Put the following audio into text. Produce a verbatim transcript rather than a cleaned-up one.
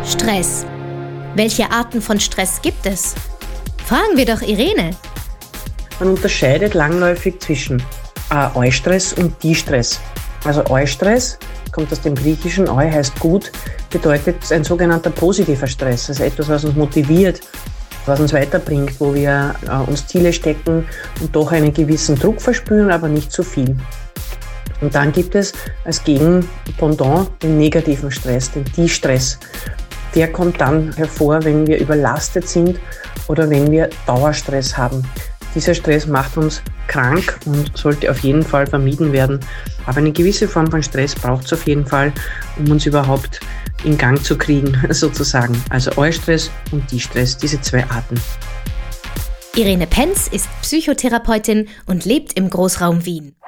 Stress. Welche Arten von Stress gibt es? Fragen wir doch Irene. Man unterscheidet langläufig zwischen äh, Eustress und Distress. Also Eustress kommt aus dem Griechischen, Eu heißt gut, bedeutet ein sogenannter positiver Stress, also etwas, was uns motiviert, was uns weiterbringt, wo wir äh, uns Ziele stecken und doch einen gewissen Druck verspüren, aber nicht zu viel. Und dann gibt es als Gegenpendant den negativen Stress, den Distress. Der kommt dann hervor, wenn wir überlastet sind oder wenn wir Dauerstress haben. Dieser Stress macht uns krank und sollte auf jeden Fall vermieden werden. Aber eine gewisse Form von Stress braucht es auf jeden Fall, um uns überhaupt in Gang zu kriegen, sozusagen. Also Eustress und Distress, diese zwei Arten. Irene Penz ist Psychotherapeutin und lebt im Großraum Wien.